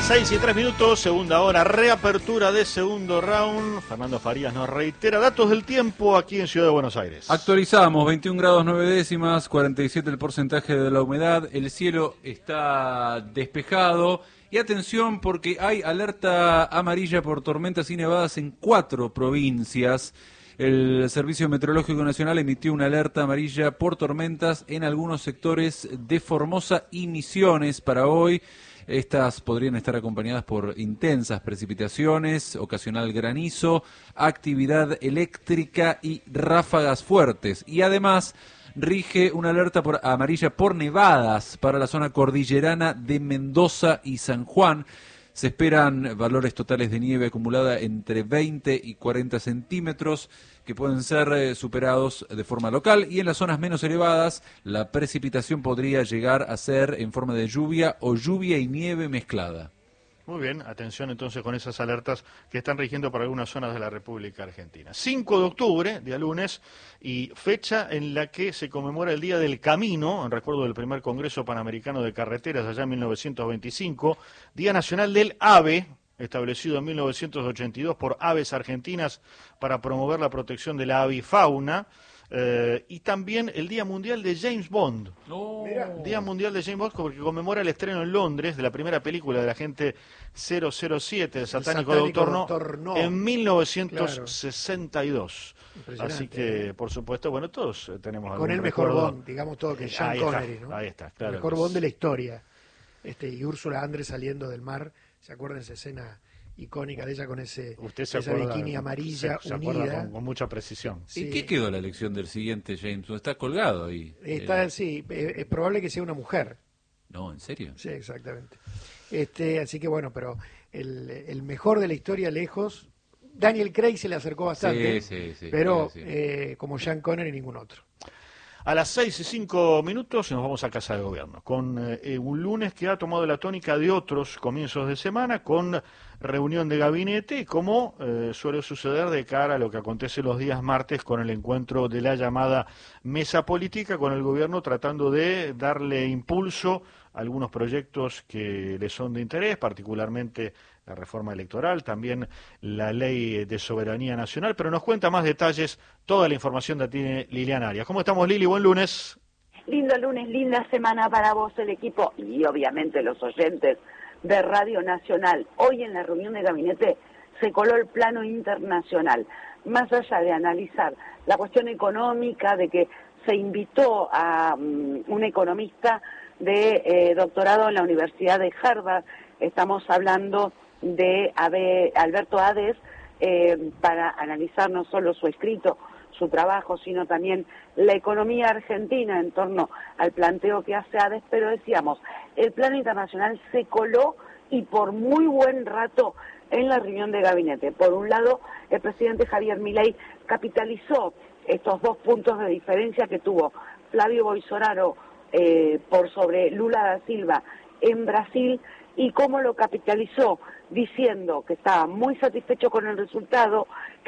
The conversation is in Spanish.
6:03, segunda hora, reapertura de segundo round. Fernando Farías nos reitera datos del tiempo aquí en Ciudad de Buenos Aires. Actualizamos, 21 grados 9 décimas, 47 el porcentaje de la humedad, el cielo está despejado y atención porque hay alerta amarilla por tormentas y nevadas en 4 provincias. El Servicio Meteorológico Nacional emitió una alerta amarilla por tormentas en algunos sectores de Formosa y Misiones para hoy. Estas podrían estar acompañadas por intensas precipitaciones, ocasional granizo, actividad eléctrica y ráfagas fuertes. Y además rige una alerta amarilla por nevadas para la zona cordillerana de Mendoza y San Juan. Se esperan valores totales de nieve acumulada entre 20 y 40 centímetros que pueden ser superados de forma local, y en las zonas menos elevadas la precipitación podría llegar a ser en forma de lluvia o lluvia y nieve mezclada. Muy bien, atención entonces con esas alertas que están rigiendo para algunas zonas de la República Argentina. 5 de octubre, día lunes, y fecha en la que se conmemora el Día del Camino, en recuerdo del primer Congreso Panamericano de Carreteras allá en 1925, Día Nacional del Ave, establecido en 1982 por Aves Argentinas para promover la protección de la avifauna. Y también el Día Mundial de James Bond. Día Mundial de James Bond porque conmemora el estreno en Londres de la primera película del agente 007, el satánico Doctor No, en 1962. Claro. Así que, por supuesto, bueno, todos tenemos con el mejor recuerdo. Bond, digamos todo, que Sean Connery, ¿no? Ahí está, claro. El mejor Bond de la historia. Y Úrsula Andrés saliendo del mar, ¿se acuerdan esa escena icónica de ella con esa bikini amarilla se unida? acuerda con mucha precisión. Sí. ¿Y qué quedó la elección del siguiente James Bond? Está colgado ahí. Sí, es probable que sea una mujer. No, ¿en serio? Sí, exactamente. Así que bueno, pero el mejor de la historia lejos, Daniel Craig se le acercó bastante, sí, pero sí. como Sean Connery ningún otro. A las 6:05 nos vamos a Casa de Gobierno, con un lunes que ha tomado la tónica de otros comienzos de semana, con reunión de gabinete, como suele suceder de cara a lo que acontece los días martes con el encuentro de la llamada mesa política, con el gobierno tratando de darle impulso a algunos proyectos que le son de interés, particularmente la reforma electoral, también la ley de soberanía nacional, pero nos cuenta más detalles, toda la información la tiene Liliana Arias. ¿Cómo estamos, Lili? Buen lunes. Lindo lunes, linda semana para vos, el equipo y obviamente los oyentes de Radio Nacional. Hoy en la reunión de gabinete se coló el plano internacional. Más allá de analizar la cuestión económica, de que se invitó a un economista de doctorado en la Universidad de Harvard, estamos hablando de Alberto Ades, para analizar no solo su escrito, su trabajo, sino también la economía argentina en torno al planteo que hace Ades, pero decíamos, el plano internacional se coló y por muy buen rato en la reunión de gabinete. Por un lado, el presidente Javier Milei capitalizó estos 2 puntos de diferencia que tuvo Flavio Bolsonaro por sobre Lula da Silva en Brasil, y cómo lo capitalizó diciendo que estaba muy satisfecho con el resultado,